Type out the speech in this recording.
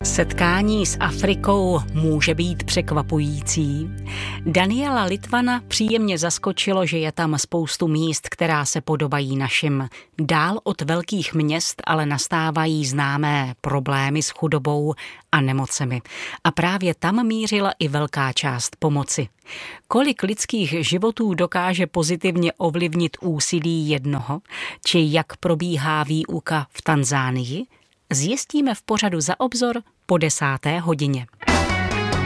Setkání s Afrikou může být překvapující. Daniela Litvana příjemně zaskočilo, že je tam spoustu míst, která se podobají našim. Dál od velkých měst ale nastávají známé problémy s chudobou a nemocemi. A právě tam mířila i velká část pomoci. Kolik lidských životů dokáže pozitivně ovlivnit úsilí jednoho, či jak probíhá výuka v Tanzánii, zjistíme v pořadu Za obzor po 10. hodině.